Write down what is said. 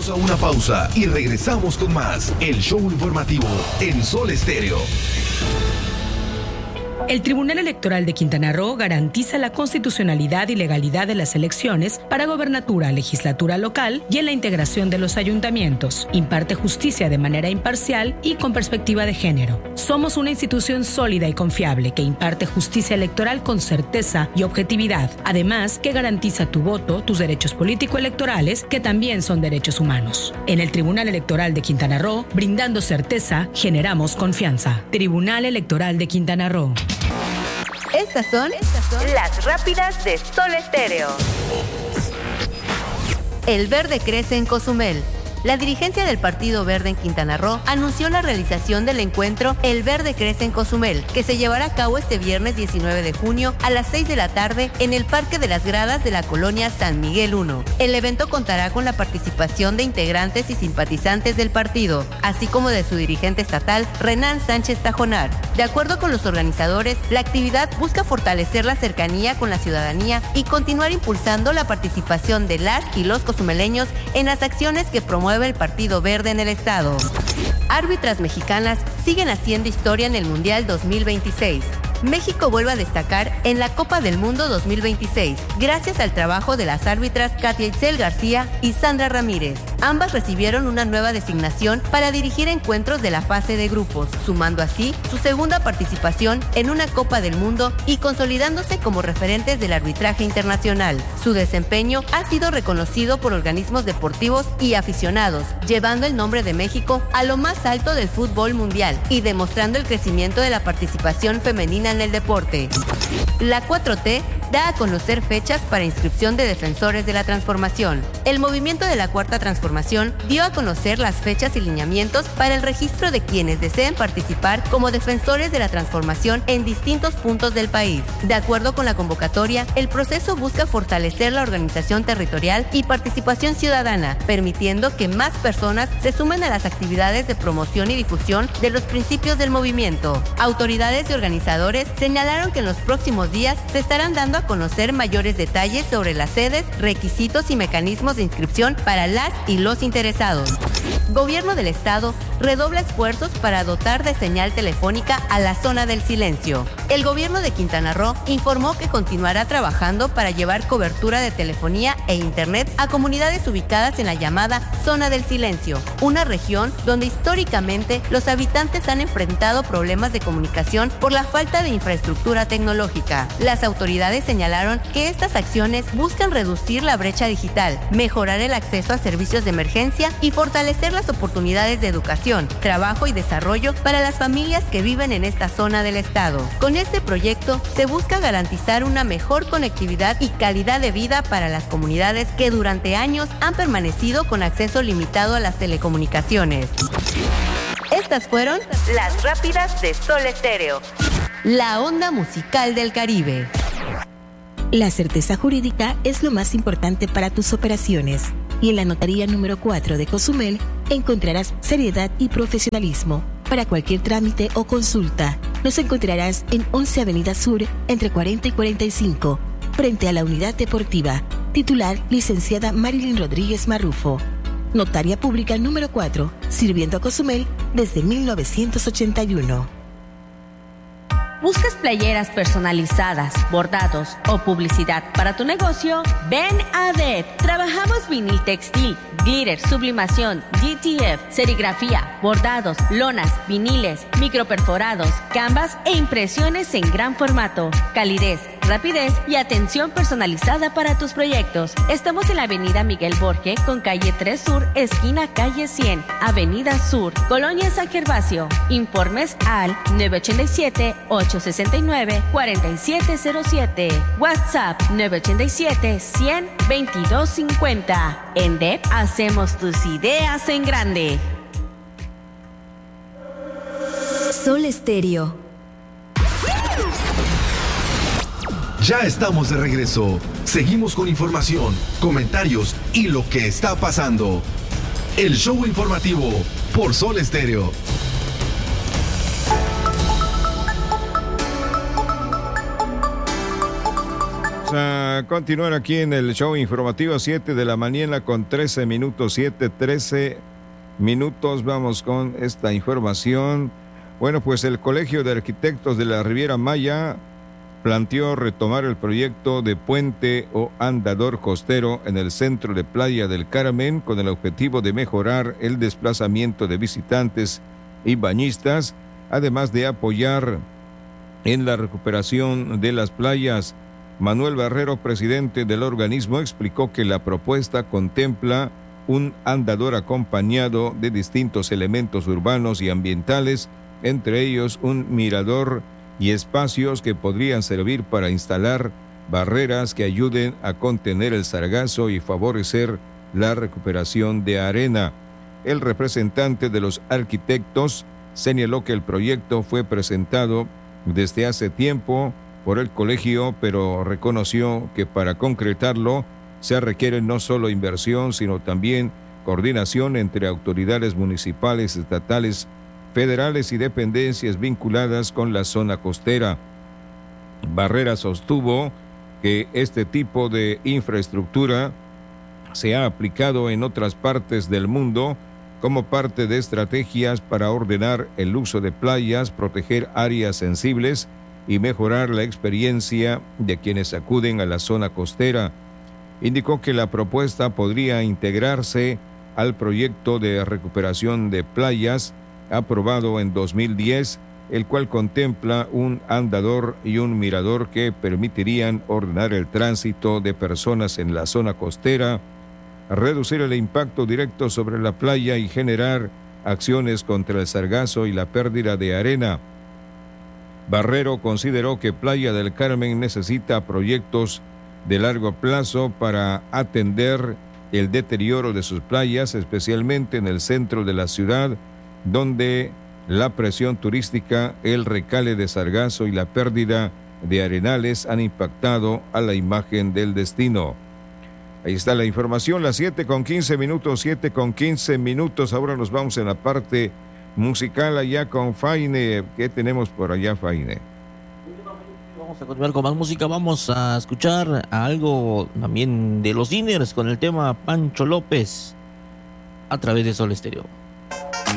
Vamos a una pausa y regresamos con más. El show informativo en Sol Estéreo. El Tribunal Electoral de Quintana Roo garantiza la constitucionalidad y legalidad de las elecciones para gobernatura, legislatura local y en la integración de los ayuntamientos. Imparte justicia de manera imparcial y con perspectiva de género. Somos una institución sólida y confiable que imparte justicia electoral con certeza y objetividad. Además, que garantiza tu voto, tus derechos político-electorales, que también son derechos humanos. En el Tribunal Electoral de Quintana Roo, brindando certeza, generamos confianza. Tribunal Electoral de Quintana Roo. Estas son las rápidas de Sol Estéreo. El verde crece en Cozumel. La dirigencia del Partido Verde en Quintana Roo anunció la realización del encuentro El Verde Crece en Cozumel, que se llevará a cabo este viernes 19 de junio a las 6 de la tarde en el Parque de las Gradas de la colonia San Miguel 1. El evento contará con la participación de integrantes y simpatizantes del partido, así como de su dirigente estatal, Renan Sánchez Tajonar. De acuerdo con los organizadores, la actividad busca fortalecer la cercanía con la ciudadanía y continuar impulsando la participación de las y los cozumeleños en las acciones que promueve el Partido Verde en el estado. Árbitras mexicanas siguen haciendo historia en el Mundial 2026. México vuelve a destacar en la Copa del Mundo 2026, gracias al trabajo de las árbitras Katia Itzel García y Sandra Ramírez. Ambas recibieron una nueva designación para dirigir encuentros de la fase de grupos, sumando así su segunda participación en una Copa del Mundo y consolidándose como referentes del arbitraje internacional. Su desempeño ha sido reconocido por organismos deportivos y aficionados, llevando el nombre de México a lo más alto del fútbol mundial y demostrando el crecimiento de la participación femenina en el deporte. La 4T da a conocer fechas para inscripción de defensores de la transformación. El movimiento de la Cuarta Transformación dio a conocer las fechas y lineamientos para el registro de quienes deseen participar como defensores de la transformación en distintos puntos del país. De acuerdo con la convocatoria, el proceso busca fortalecer la organización territorial y participación ciudadana, permitiendo que más personas se sumen a las actividades de promoción y difusión de los principios del movimiento. Autoridades y organizadores señalaron que en los próximos días se estarán dando a conocer mayores detalles sobre las sedes, requisitos y mecanismos de inscripción para las y los interesados. Gobierno del Estado redobla esfuerzos para dotar de señal telefónica a la zona del silencio. El gobierno de Quintana Roo informó que continuará trabajando para llevar cobertura de telefonía e internet a comunidades ubicadas en la llamada Zona del Silencio, una región donde históricamente los habitantes han enfrentado problemas de comunicación por la falta de infraestructura tecnológica. Las autoridades señalaron que estas acciones buscan reducir la brecha digital, mejorar el acceso a servicios de emergencia y fortalecer las oportunidades de educación, trabajo y desarrollo para las familias que viven en esta zona del estado. Con este proyecto se busca garantizar una mejor conectividad y calidad de vida para las comunidades que durante años han permanecido con acceso limitado a las telecomunicaciones. Estas fueron las rápidas de Sol Estéreo. La onda musical del Caribe. La certeza jurídica es lo más importante para tus operaciones y en la notaría número 4 de Cozumel encontrarás seriedad y profesionalismo para cualquier trámite o consulta. Nos encontrarás en 11 Avenida Sur entre 40 y 45 frente a la unidad deportiva. Titular licenciada Marilyn Rodríguez Marrufo. Notaria pública número 4, sirviendo a Cozumel desde 1981. ¿Buscas playeras personalizadas, bordados o publicidad para tu negocio? Ven a DEP. Trabajamos vinil textil, glitter, sublimación, DTF, serigrafía, bordados, lonas, viniles, microperforados, canvas e impresiones en gran formato. Calidez, rapidez y atención personalizada para tus proyectos. Estamos en la avenida Miguel Borge con calle 3 Sur, esquina calle 100, avenida Sur, Colonia San Gervasio. Informes al 987-869-4707. WhatsApp 987-100-2250. En DEP hacemos tus ideas en grande. Sol Estéreo. Ya estamos de regreso. Seguimos con información, comentarios y lo que está pasando. El show informativo por Sol Estéreo. Vamos a a continuar aquí en el show informativo, 7 de la mañana con 13 minutos, 7:13 minutos. Vamos con esta información. Bueno, pues el Colegio de Arquitectos de la Riviera Maya planteó retomar el proyecto de puente o andador costero en el centro de Playa del Carmen con el objetivo de mejorar el desplazamiento de visitantes y bañistas, además de apoyar en la recuperación de las playas. Manuel Barrero, presidente del organismo, explicó que la propuesta contempla un andador acompañado de distintos elementos urbanos y ambientales, entre ellos un mirador y espacios que podrían servir para instalar barreras que ayuden a contener el sargazo y favorecer la recuperación de arena. El representante de los arquitectos señaló que el proyecto fue presentado desde hace tiempo por el colegio, pero reconoció que para concretarlo se requiere no solo inversión, sino también coordinación entre autoridades municipales, estatales, federales y dependencias vinculadas con la zona costera. Barrera sostuvo que este tipo de infraestructura se ha aplicado en otras partes del mundo como parte de estrategias para ordenar el uso de playas, proteger áreas sensibles y mejorar la experiencia de quienes acuden a la zona costera. Indicó que la propuesta podría integrarse al proyecto de recuperación de playas aprobado en 2010, el cual contempla un andador y un mirador que permitirían ordenar el tránsito de personas en la zona costera, reducir el impacto directo sobre la playa y generar acciones contra el sargazo y la pérdida de arena. Barrero consideró que Playa del Carmen necesita proyectos de largo plazo para atender el deterioro de sus playas, especialmente en el centro de la ciudad, donde la presión turística, el recale de sargazo y la pérdida de arenales han impactado a la imagen del destino. Ahí está la información, las 7:15 minutos, 7:15 minutos. Ahora nos vamos en la parte musical allá con Faine. ¿Qué tenemos por allá, Faine? Vamos a continuar con más música. Vamos a escuchar algo también de los Diners con el tema Pancho López a través de Sol Estéreo.